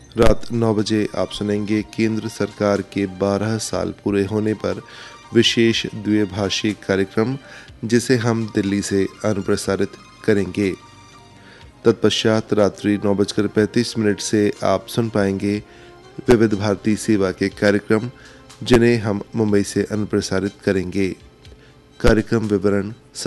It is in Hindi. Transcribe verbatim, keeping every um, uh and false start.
रात नौ बजे आप सुनेंगे केंद्र सरकार के बारह साल पूरे होने पर विशेष द्विभाषी कार्यक्रम, जिसे हम दिल्ली से अनुप्रसारित करेंगे। तत्पश्चात रात्रि नौ बजकर पैंतीस मिनट से आप सुन पाएंगे विविध भारती सेवा के कार्यक्रम, जिन्हें हम मुंबई से अनुप्रसारित करेंगे। कार्यक्रम विवरण